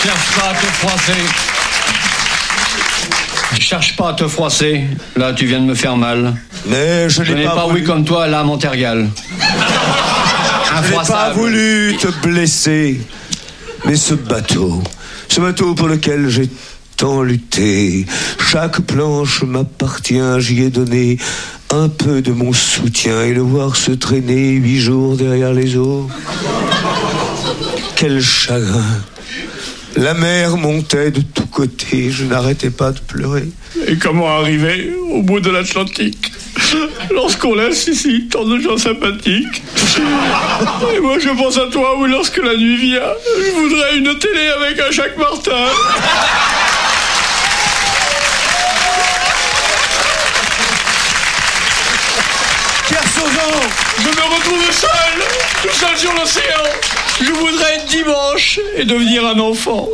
Cherche pas à te froisser. Cherche pas à te froisser. Là, tu viens de me faire mal. Mais je n'ai pas voulu comme toi, là, Montergal. Je n'ai pas voulu te blesser. Mais ce bateau pour lequel j'ai tant lutté, chaque planche m'appartient, j'y ai donné un peu de mon soutien, et le voir se traîner 8 jours derrière les eaux. Quel chagrin. La mer montait de tous côtés, je n'arrêtais pas de pleurer. Et comment arriver au bout de l'Atlantique lorsqu'on laisse ici tant de gens sympathiques? Et moi je pense à toi, où lorsque la nuit vient, je voudrais une télé avec un Jacques Martin. Pierre Sauzan, je me retrouve seul sur l'océan. Je voudrais être dimanche et devenir un enfant.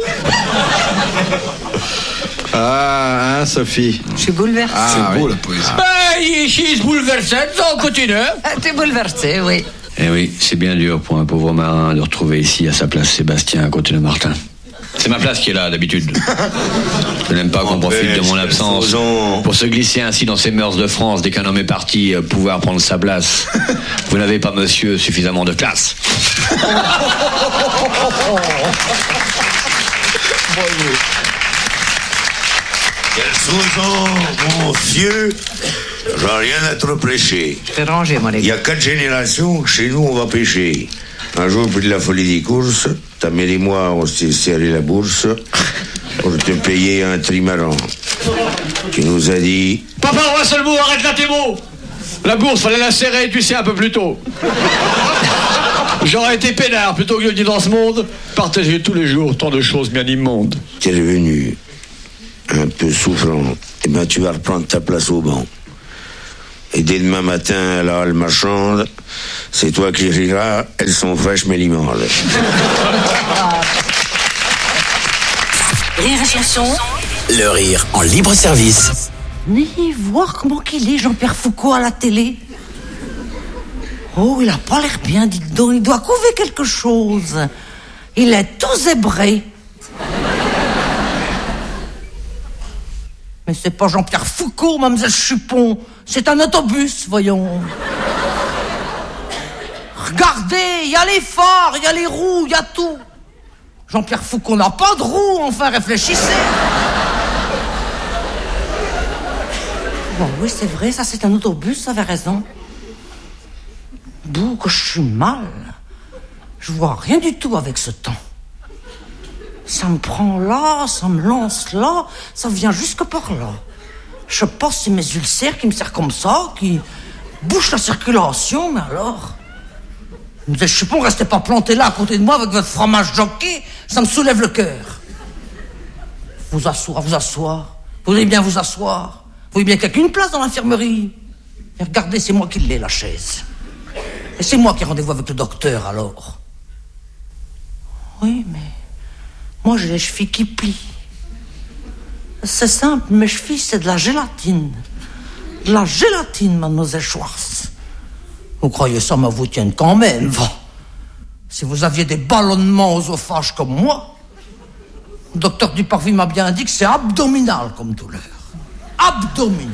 Ah, hein, Sophie? Je suis bouleversée. C'est beau, la poésie. Ici, se bouleversé, on continue. T'es bouleversée, oui. Eh oui, c'est bien dur pour un pauvre marin de retrouver ici à sa place Sébastien à côté de Martin. C'est ma place qui est là, d'habitude. Je n'aime pas qu'on profite de mon absence pour se glisser ainsi dans ces mœurs de France dès qu'un homme est parti, pouvoir prendre sa place. Vous n'avez pas, monsieur, suffisamment de classe. Pierre Sauzan, mon vieux, j'ai rien à te reprocher. Je t'ai rangé, mon Il y a 4 générations que chez nous on va pêcher. Un jour, puis de la folie des courses, ta mère et moi, on s'est serré la bourse pour te payer un trimaran. Tu nous as dit... Papa, un seul mot, arrête là tes mots. La bourse, fallait la serrer, tu sais, un peu plus tôt. J'aurais été peinard plutôt que de dire dans ce monde, partager tous les jours tant de choses bien immondes. Tu es revenu un peu souffrant. Eh bien, tu vas reprendre ta place au banc. Et dès demain matin, à la halle marchande, c'est toi qui riras, elles sont fraîches mais limolles. Rire et chanson. Le rire en libre service. Venez voir comment qu'il est, Jean-Pierre Foucault, à la télé. Oh, il a pas l'air bien, dites donc. Il doit couver quelque chose. Il est tout zébré. Mais c'est pas Jean-Pierre Foucault, mademoiselle Chupon. C'est un autobus, voyons. Regardez, il y a les phares, il y a les roues, il y a tout. Jean-Pierre Foucault n'a pas de roues, enfin, réfléchissez. Bon, oui, c'est vrai, ça c'est un autobus, ça avait raison. Bouh, que je suis mal. Je vois rien du tout avec ce temps. Ça me prend là, ça me lance là, ça vient jusque par là. Je passe sur mes ulcères qui me serrent comme ça, qui bouchent la circulation, mais alors... Je sais pas, restez pas planté là à côté de moi avec votre fromage jockey, ça me soulève le cœur. Vous asseoir. Vous voulez bien vous asseoir. Vous voulez bien qu'il y ait qu'une place dans l'infirmerie. Et regardez, c'est moi qui l'ai, la chaise. Et c'est moi qui ai rendez-vous avec le docteur, alors. Oui, mais... moi, j'ai les chevilles qui plient. C'est simple, mes chevilles, c'est de la gélatine. De la gélatine, mademoiselle Schwartz. Vous croyez ça, mais vous tienne quand même, va. Si vous aviez des ballonnements œsophages comme moi, le docteur Duparvis m'a bien dit que c'est abdominal comme douleur. Abdominal.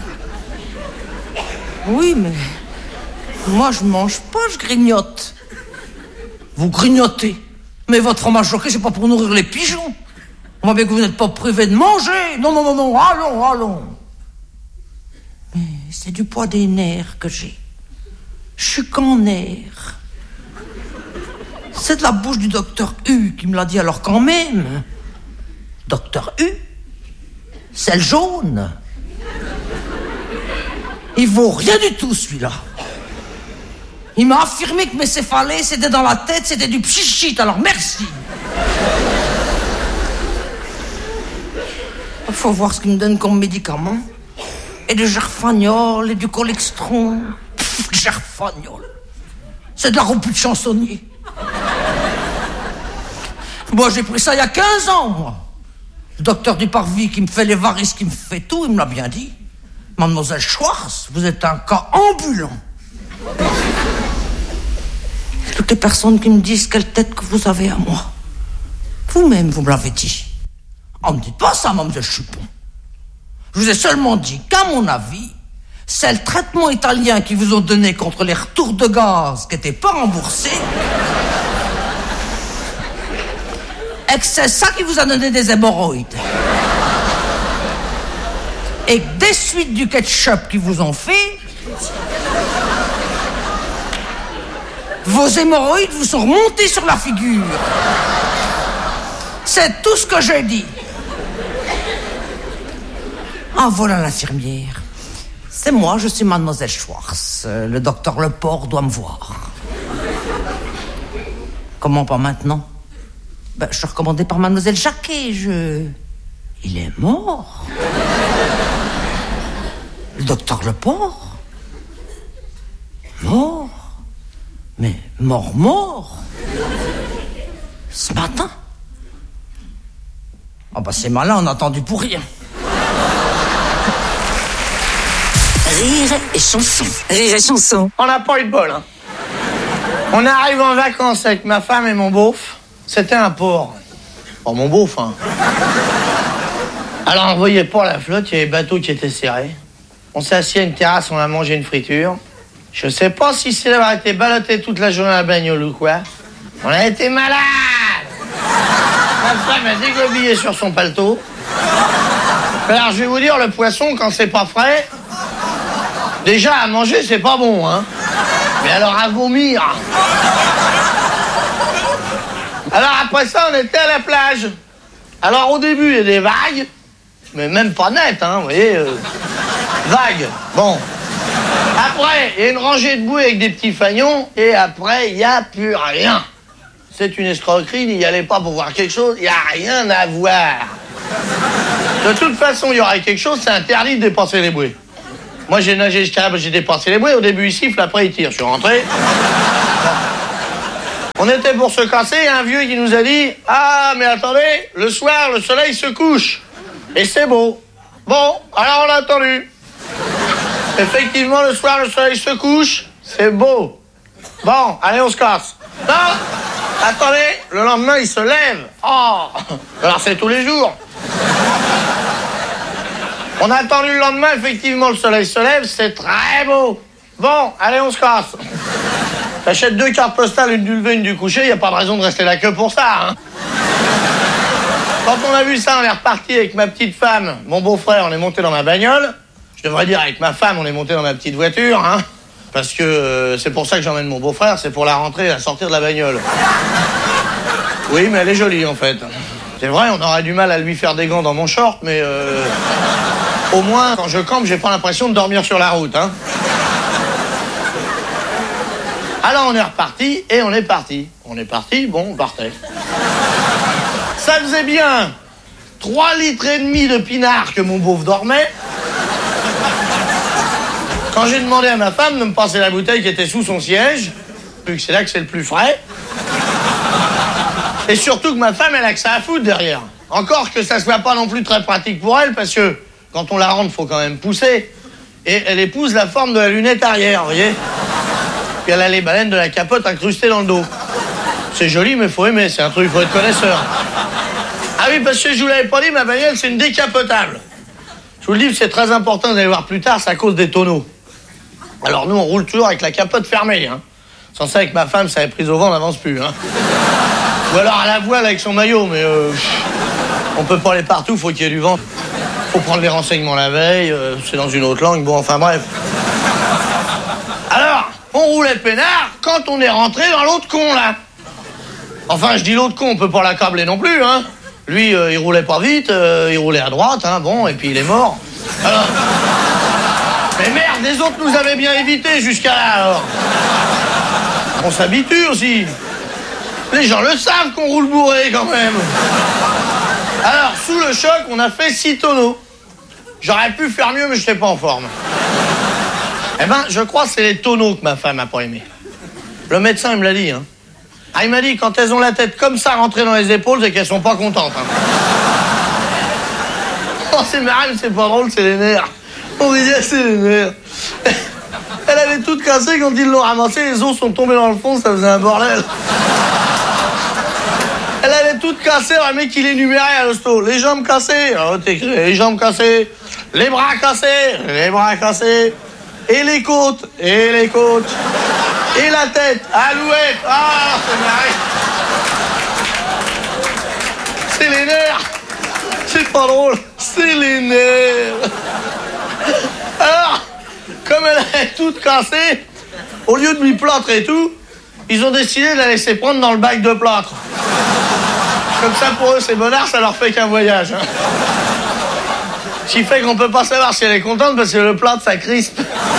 Oui, mais... moi, je mange pas, je grignote. Vous grignotez. Mais votre fromage choqué, c'est pas pour nourrir les pigeons. On voit bien que vous n'êtes pas privé de manger. Non, allons. Mais c'est du poids des nerfs que j'ai. Je suis qu'en nerfs. C'est de la bouche du docteur U qui me l'a dit, alors quand même. Docteur U, c'est le jaune. Il vaut rien du tout, celui-là. Il m'a affirmé que mes céphalées, c'était dans la tête, c'était du pchichit, alors merci. Il faut voir ce qu'il me donne comme médicament. Et du gerfagnol, et du colextron. Gerfagnol. C'est de la roupie de chansonnier. Moi, j'ai pris ça il y a 15 ans, moi. Le docteur Duparvis qui me fait les varices, qui me fait tout, il me l'a bien dit. Mademoiselle Schwartz, vous êtes un cas ambulant. Toutes les personnes qui me disent quelle tête que vous avez à moi. Vous-même, vous me l'avez dit. On ne me dites pas ça, mademoiselle Chupon. Je vous ai seulement dit qu'à mon avis, c'est le traitement italien qu'ils vous ont donné contre les retours de gaz qui n'étaient pas remboursés. Et que c'est ça qui vous a donné des hémorroïdes. Et que des suites du ketchup qu'ils vous ont fait, vos hémorroïdes vous sont remontés sur la figure. C'est tout ce que j'ai dit. Ah, voilà l'infirmière. C'est moi, je suis mademoiselle Schwartz. Le docteur Leport doit me voir. Comment pas maintenant? Ben, je suis recommandé par mademoiselle Jacquet, Il est mort. Le docteur Leport? Mort? Mais mort? Ce matin? Ah bah c'est malin, on a attendu pour rien. Rire et chanson. Rire et chanson. On n'a pas eu de bol, hein. On arrive en vacances avec ma femme et mon beauf. C'était un port. Oh, mon beauf, hein. Alors on voyait pas la flotte, il y avait les bateaux qui étaient serrés. On s'est assis à une terrasse, on a mangé une friture. Je sais pas si c'est d'avoir été ballotté toute la journée à la bagnole ou quoi. On a été malades. Ma femme a dégobillé sur son paletot. Alors je vais vous dire, le poisson, quand c'est pas frais, déjà à manger c'est pas bon, hein. Mais alors à vomir. Alors après ça, on était à la plage. Alors au début, il y a des vagues, mais même pas nettes, hein, vous voyez. Vagues, bon. Après, il y a une rangée de bouées avec des petits fagnons, et après, il n'y a plus rien. C'est une escroquerie, n'y allez pas pour voir quelque chose, il n'y a rien à voir. De toute façon, il y aurait quelque chose, c'est interdit de dépasser les bouées. Moi, j'ai nagé jusqu'à là, j'ai dépassé les bouées, au début, il siffle, après, il tire. Je suis rentré. On était pour se casser, et un vieux qui nous a dit « Ah, mais attendez, le soir, le soleil se couche. Et c'est beau. » Bon, alors on a attendu. Effectivement, le soir, le soleil se couche, c'est beau. Bon, allez, on se casse. Non, attendez, le lendemain, il se lève. Oh, alors c'est tous les jours. On a attendu le lendemain, effectivement, le soleil se lève, c'est très beau. Bon, allez, on se casse. T'achètes 2 cartes postales, une du lever, une du coucher, il n'y a pas de raison de rester là que pour ça, hein. Quand on a vu ça, on est reparti avec ma petite femme, mon beau-frère, on est monté dans ma bagnole. Je devrais dire avec ma femme, on est monté dans ma petite voiture, hein. Parce que c'est pour ça que j'emmène mon beau-frère, c'est pour la rentrée, la sortir de la bagnole. Oui, mais elle est jolie, en fait. C'est vrai, on aurait du mal à lui faire des gants dans mon short, mais au moins, quand je campe, j'ai pas l'impression de dormir sur la route, hein. Alors on est reparti et on est parti. On est parti, bon, on partait. Ça faisait bien 3,5 litres de pinard que mon beauf dormait. Quand j'ai demandé à ma femme de me passer la bouteille qui était sous son siège, vu que c'est là que c'est le plus frais. Et surtout que ma femme, elle a que ça à foutre derrière. Encore que ça soit pas non plus très pratique pour elle, parce que quand on la rentre, faut quand même pousser. Et elle épouse la forme de la lunette arrière, vous voyez. Puis elle a les baleines de la capote incrustées dans le dos. C'est joli, mais faut aimer, c'est un truc, faut être connaisseur. Ah oui, parce que je vous l'avais pas dit, ma bagnole, c'est une décapotable. Je vous le dis, c'est très important, vous allez voir plus tard, c'est à cause des tonneaux. Alors nous, on roule toujours avec la capote fermée, hein. Sans ça, avec ma femme, ça est prise au vent, on n'avance plus, hein. Ou alors à la voile avec son maillot, mais on peut pas aller partout, faut qu'il y ait du vent. Faut prendre les renseignements la veille, c'est dans une autre langue, bon, enfin bref. Alors, on roulait peinard quand on est rentré dans l'autre con, là. Enfin, je dis l'autre con, on peut pas l'accabler non plus, hein. Lui, il roulait pas vite, il roulait à droite, hein, bon, et puis il est mort. Alors... Mais merde, les autres nous avaient bien évité jusqu'à là, alors. On s'habitue aussi. Les gens le savent qu'on roule bourré, quand même. Alors, sous le choc, on a fait 6 tonneaux. J'aurais pu faire mieux, mais je n'étais pas en forme. Eh ben, je crois que c'est les tonneaux que ma femme a pas aimé. Le médecin, il me l'a dit, hein. Ah, il m'a dit, quand elles ont la tête comme ça rentrée dans les épaules, c'est qu'elles sont pas contentes, hein. Oh, c'est marrant, mais c'est pas drôle, c'est les nerfs. On disait, c'est les nerfs. Elle avait toute cassée quand ils l'ont ramassée, les os sont tombés dans le fond, ça faisait un bordel. Elle avait toutes cassées, le mec il énumérait à l'hosto. Les jambes cassées, alors t'écris les jambes cassées, les bras cassés, et les côtes, et la tête, alouette, ah, c'est les nerfs, c'est pas drôle, c'est les nerfs. Alors, comme elle est toute cassée, au lieu de lui plâtrer et tout, ils ont décidé de la laisser prendre dans le bac de plâtre. Comme ça, pour eux, c'est bonnard, ça leur fait qu'un voyage. Hein. Ce qui fait qu'on peut pas savoir si elle est contente parce que le plâtre, ça crispe.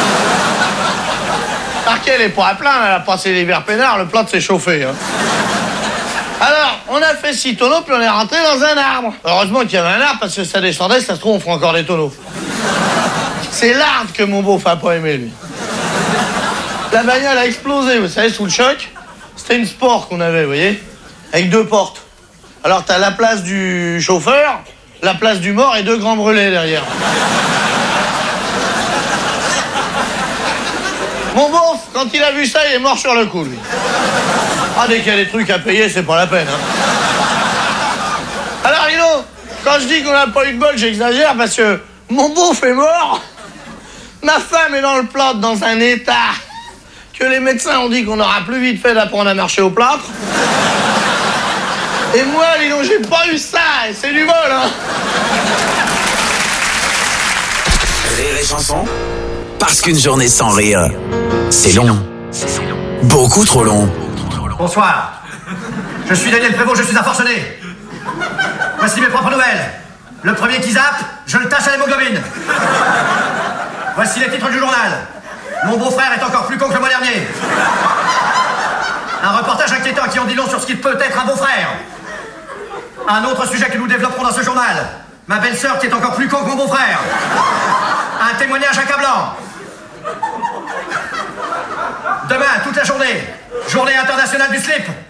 Par qu'elle est pas à plaindre, elle a passé l'hiver peinard, le plâtre s'est chauffé. Hein. Alors, on a fait 6 tonneaux, puis on est rentré dans un arbre. Heureusement qu'il y avait un arbre, parce que ça descendait, ça se trouve, on fera encore des tonneaux. C'est l'arbre que mon beauf a pas aimé, lui. La bagnole a explosé, vous savez, sous le choc. C'était une Sport qu'on avait, vous voyez, avec 2 portes. Alors, t'as la place du chauffeur, la place du mort et 2 grands brûlés derrière. Mon beauf, quand il a vu ça, il est mort sur le coup, lui. Ah, dès qu'il y a des trucs à payer, c'est pas la peine, hein. Alors, Lino, quand je dis qu'on n'a pas eu de bol, j'exagère parce que mon beauf est mort. Ma femme est dans le plâtre, dans un état que les médecins ont dit qu'on aura plus vite fait d'apprendre à marcher au plâtre. Et moi, Lino, j'ai pas eu ça, et c'est du vol, hein. Rire et chanson, parce qu'une journée sans rire, c'est long. Beaucoup trop long. Bonsoir. Je suis Daniel Prévost, je suis un forcené. Voici mes propres nouvelles. Le premier qui zappe, je le tâche à l'hémoglobine. Voici les titres du journal. Mon beau-frère est encore plus con que le mois dernier. Un reportage inquiétant qui en dit long sur ce qu'il peut être un beau-frère. Un autre sujet que nous développerons dans ce journal. Ma belle-sœur qui est encore plus con que mon beau-frère. Un témoignage accablant. Demain, toute la journée, journée internationale du slip.